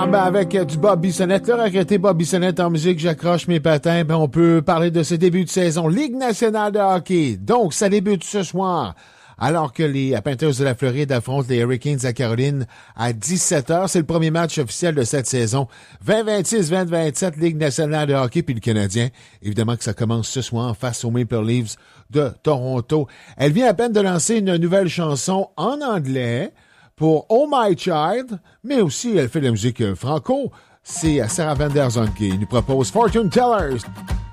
avec du Bob Bissonnette. Le regretté Bob Bissonnette en musique, j'accroche mes patins. Ben, on peut parler de ce début de saison. Ligue nationale de hockey. Donc, ça débute ce soir. Alors que les Panthers de la Floride affrontent les Hurricanes à Caroline à 17h. C'est le premier match officiel de cette saison. 2026, 2027, Ligue nationale de hockey. Puis le Canadien, évidemment que ça commence ce soir face aux Maple Leafs de Toronto. Elle vient à peine de lancer une nouvelle chanson en anglais pour Oh My Child, mais aussi elle fait de la musique franco. C'est Sarah Van Der Zon qui nous propose Fortune Tellers.